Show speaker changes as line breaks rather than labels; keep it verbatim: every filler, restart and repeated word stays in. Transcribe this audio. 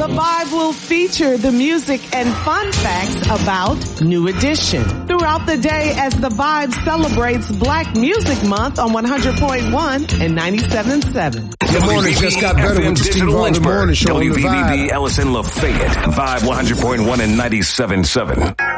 Vibe will feature the music and fun facts about New Edition throughout the day as The Vibe celebrates Black Music Month on one hundred point one and ninety-seven point seven.
Good morning, just got better with the Steve Harvey Morning Show on The
W V B B
Vibe.
Ellison Lafayette, Vibe one hundred point one and ninety-seven point seven.